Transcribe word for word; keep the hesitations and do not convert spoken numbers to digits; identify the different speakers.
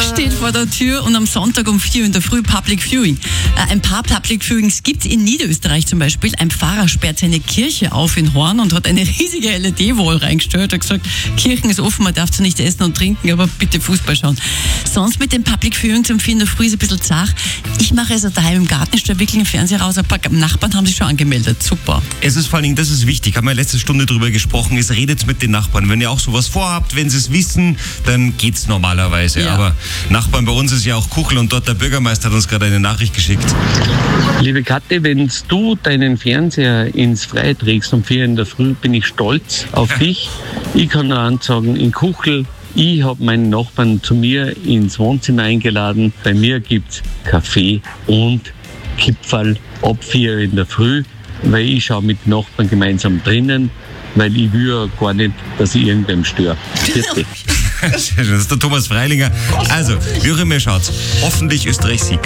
Speaker 1: steht vor der Tür und am Sonntag um vier in der Früh Public Viewing. Äh, ein paar Public Viewings gibt es in Niederösterreich zum Beispiel. Ein Pfarrer sperrt seine Kirche auf in Horn und hat eine riesige L E D-Wall reingestellt. Er hat gesagt, Kirchen ist offen, man darf zwar nicht essen und trinken, aber bitte Fußball schauen. Sonst mit dem Public Viewing um vier in der Früh ist ein bisschen zart. Ich mache also daheim im Garten, stelle wirklich einen Fernseher raus. Ein paar Nachbarn haben sich schon angemeldet. Super.
Speaker 2: Es ist vor allen Dingen, das ist wichtig, haben wir letzte Stunde drüber gesprochen, es redet mit den Nachbarn. Wenn ihr auch sowas vorhabt, wenn sie es wissen, dann geht's normalerweise.
Speaker 1: Ja.
Speaker 2: Aber Nachbarn, bei uns ist ja auch Kuchel und dort der Bürgermeister hat uns gerade eine Nachricht geschickt.
Speaker 3: Liebe Kathi, wenn du deinen Fernseher ins Freie trägst um vier in der Früh, bin ich stolz auf dich. Ich kann nur ansagen, in Kuchel, ich habe meinen Nachbarn zu mir ins Wohnzimmer eingeladen. Bei mir gibt's Kaffee und Kipferl ab vier in der Früh, weil ich schaue mit Nachbarn gemeinsam drinnen, weil ich will ja gar nicht, dass ich irgendwem störe.
Speaker 2: Das ist der Thomas Freilinger. Also, wie auch immer ihr schaut, hoffentlich Österreich siegt.